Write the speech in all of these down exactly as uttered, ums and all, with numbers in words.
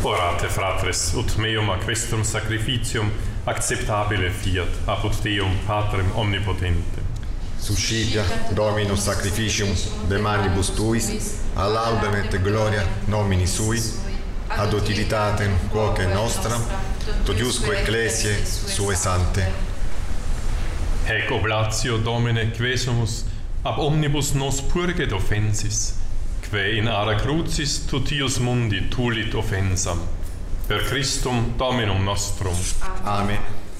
Orate, fratres, ut meum a questum sacrificium acceptabile fiat apud Deum Patrem omnipotentem. Suscitia Dominus sacrificium de manibus tuis, a laudem et gloria nomini sui, ad utilitatem quoque nostra, totiusque ecclesiae sue sante. Haec oblatio Domine quesumus ab omnibus nos purget offensis, que in ara crucis tutius mundi tulit offensam. Per Christum Dominum nostrum. Amen.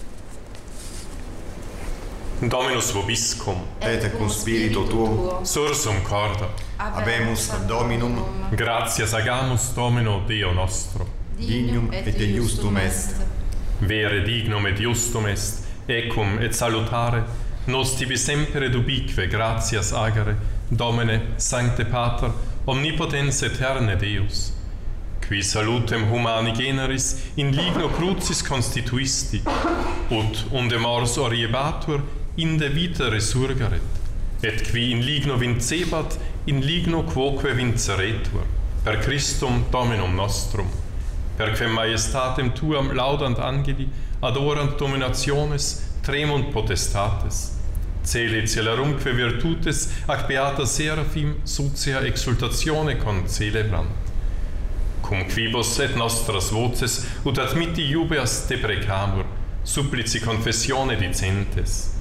Dominus vobiscum. Et cum spiritu tuo. Sursum corda. Habemus ad Dominum. Gratias agamus Domino Deo nostro. Dignum et justum est. Vere dignum et justum est, ecum et salutare, nos tibi semper et ubique gratias agere, Domine, Sancte Pater, omnipotens aeterne Deus, qui salutem humani generis in ligno crucis constituisti, ut unde mors oriebatur inde vita resurgeret, et qui in ligno vincebat in ligno quoque vinceretur, per Christum Dominum nostrum, perque majestatem tuam laudant angeli, adorant dominationes, tremunt potestates, cele celerumque virtutes ac beata seraphim sucia exultatione concelebrant. Cum quibus et nostras voces ut admitti iubeas deprecamur, supplici confessione dicentes.